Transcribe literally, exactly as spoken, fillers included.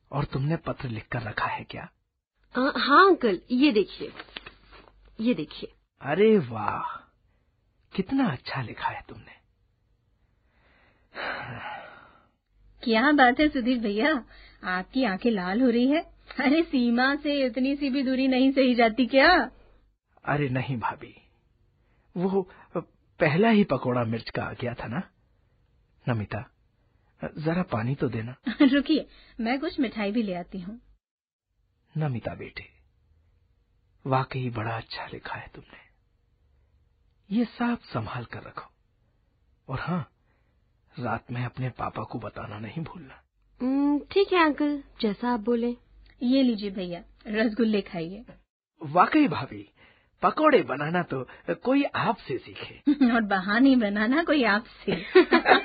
और तुमने पत्र लिखकर रखा है क्या? आ, हाँ अंकल, ये देखिए, ये देखिए। अरे वाह, कितना अच्छा लिखा है तुमने। क्या बात है सुधीर भैया, आपकी आंखें लाल हो रही है। अरे सीमा से इतनी सी भी दूरी नहीं सही जाती क्या? अरे नहीं भाभी, वो पहला ही पकोड़ा मिर्च का आ गया था ना। नमिता, जरा पानी तो देना। रुकिए, मैं कुछ मिठाई भी ले आती हूँ। नमिता बेटे, वाकई बड़ा अच्छा लिखा है तुमने। ये साफ संभाल कर रखो। और हाँ, रात में अपने पापा को बताना नहीं भूलना। ठीक है अंकल, जैसा आप बोले। ये लीजिए भैया, रसगुल्ले खाइए। वाकई भाभी, पकोड़े बनाना तो कोई आपसे सीखे और बहाने बनाना कोई आपसे।